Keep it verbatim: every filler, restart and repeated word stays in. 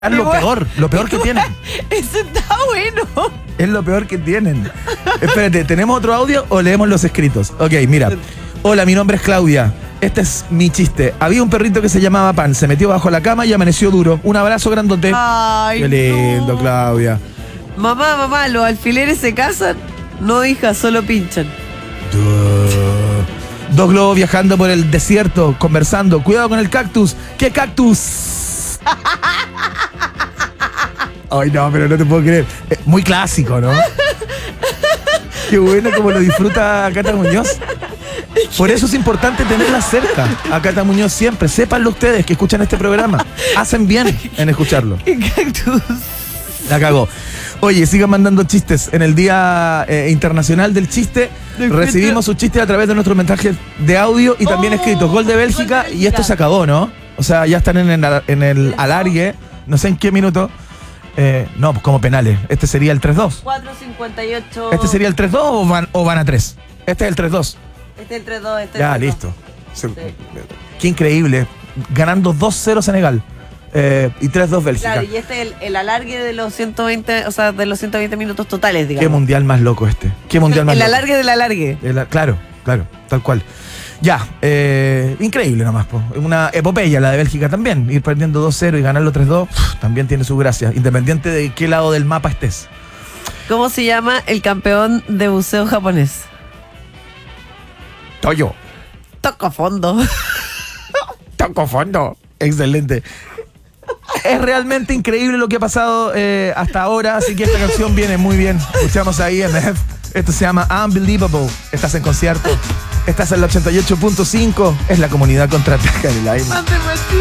Es lo peor, lo peor que tienen. Eso está bueno. Es lo peor que tienen. Espérate, ¿tenemos otro audio o leemos los escritos? Ok, mira. Hola, mi nombre es Claudia. Este es mi chiste. Había un perrito que se llamaba Pan. Se metió bajo la cama y amaneció duro. Un abrazo grandote. Ay, qué lindo, no. Claudia. Mamá, mamá, ¿los alfileres se casan? No, hija, solo pinchan. Duh. Dos globos viajando por el desierto, conversando. Cuidado con el cactus. ¿Qué cactus? Ay, no, pero no te puedo creer. Eh, muy clásico, ¿no? Qué bueno como lo disfruta Cata Muñoz. Por eso es importante tenerla cerca a Cata Muñoz siempre. Sépanlo ustedes que escuchan este programa. Hacen bien en escucharlo. ¿Qué cactus? La cagó. Oye, sigan mandando chistes. En el Día eh, Internacional del Chiste recibimos sus chistes a través de nuestros mensajes de audio y también Oh, escritos. Gol de Bélgica, gol de Bélgica. Y esto se acabó, ¿no? O sea, ya están en el, en el alargue. No sé en qué minuto. Eh, no, pues como penales. Este sería el tres dos. cuatro cincuenta y ocho. ¿Este sería el tres dos o van, o van a tres? Este es el tres dos. Este es el tres dos. Este Ya, es el listo. Se- Qué increíble. Ganando dos cero Senegal. Eh, y tres dos Bélgica. Claro, y este es el, el alargue de los ciento veinte, o sea, de los ciento veinte minutos totales, digamos. Qué mundial más loco este. Qué mundial más El loco. alargue del alargue. El- claro, claro, tal cual. Ya, eh, increíble nomás, po. Una epopeya la de Bélgica también. Ir perdiendo dos cero y ganarlo tres dos pf, también tiene su gracia, independiente de qué lado del mapa estés. ¿Cómo se llama el campeón de buceo japonés? Toyo, Toco fondo. toco fondo. Excelente. Es realmente increíble lo que ha pasado eh, hasta ahora, así que esta canción viene muy bien. Escuchamos a I M F. Esto se llama Unbelievable. Estás en concierto. Estás en la ochenta y ocho punto cinco. Es la comunidad contraataca en el aire.